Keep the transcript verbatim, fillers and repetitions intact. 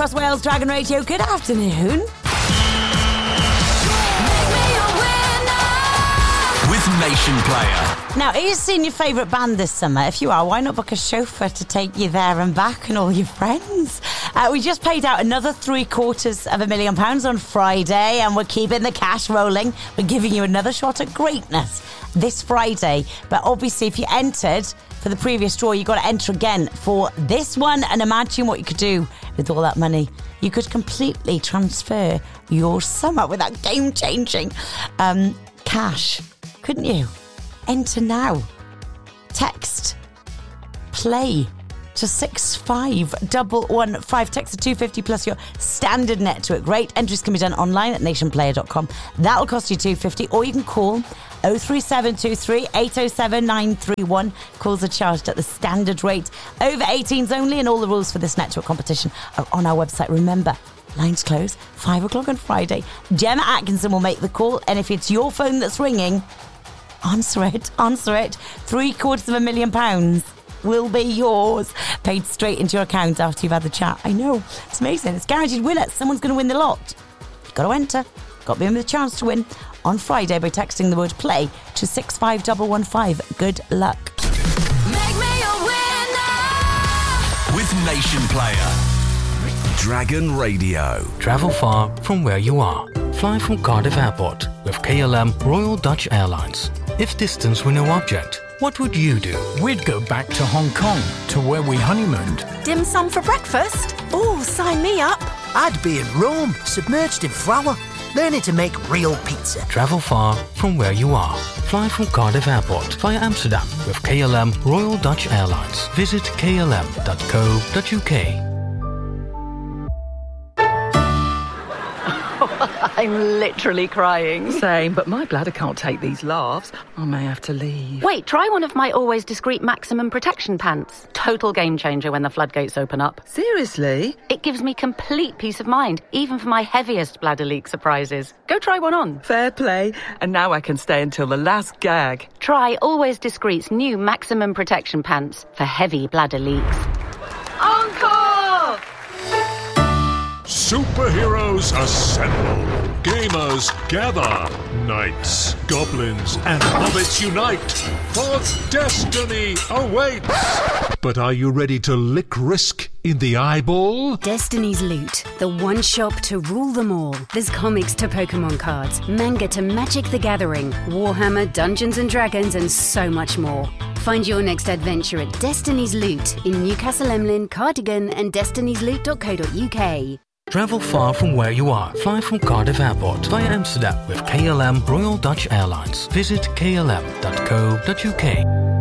across Wales, Dragon Radio. Good afternoon. With Nation Player. Now, are you seeing your favourite band this summer? If you are, why not book a chauffeur to take you there and back and all your friends? Uh, we just paid out another three quarters of a million pounds on Friday, and we're keeping the cash rolling. We're giving you another shot at greatness this Friday. But obviously, if you entered for the previous draw, you've got to enter again for this one. And imagine what you could do with all that money. You could completely transfer your summer with that game-changing um, cash, couldn't you? Enter now. Text play to six five one one five. Text to two fifty plus your standard network rate. Entries can be done online at nation player dot com. That'll cost you two fifty, or you can call oh three seven two three eight oh seven nine three one. Calls are charged at the standard rate. Over eighteens only, and all the rules for this network competition are on our website. Remember, lines close five o'clock on Friday. Gemma Atkinson will make the call, and if it's your phone that's ringing, answer it, answer it. Three quarters of a million pounds will be yours, paid straight into your account after you've had the chat. I know, it's amazing. It's guaranteed winner. Someone's going to win the lot. You've got to enter. Got to be in with a chance to win on Friday by texting the word play to six five one one five. Good luck. Make me a winner with Nation Player. Dragon Radio. Travel far from where you are. Fly from Cardiff Airport with K L M Royal Dutch Airlines. If distance were no object, what would you do? We'd go back to Hong Kong, to where we honeymooned. Dim sum for breakfast? Oh, sign me up. I'd be in Rome, submerged in flour, learning to make real pizza. Travel far from where you are. Fly from Cardiff Airport via Amsterdam with K L M Royal Dutch Airlines. Visit k l m dot co dot u k. I'm literally crying. Same, but my bladder can't take these laughs. I may have to leave. Wait, try one of my always discreet maximum protection pants. Total game changer when the floodgates open up. Seriously? It gives me complete peace of mind, even for my heaviest bladder leak surprises. Go try one on. Fair play. And now I can stay until the last gag. Try Always Discreet's new maximum protection pants for heavy bladder leaks. Encore! Superheroes assemble. Gamers gather. Knights, goblins, and hobbits unite. For destiny awaits. But are you ready to lick risk in the eyeball? Destiny's Loot, the one shop to rule them all. There's comics to Pokemon cards, manga to Magic the Gathering, Warhammer, Dungeons and Dragons, and so much more. Find your next adventure at Destiny's Loot in Newcastle Emlyn, Cardigan, and destinies loot dot co dot u k. Travel far from where you are. Fly from Cardiff Airport via Amsterdam with K L M Royal Dutch Airlines. Visit k l m dot co dot u k.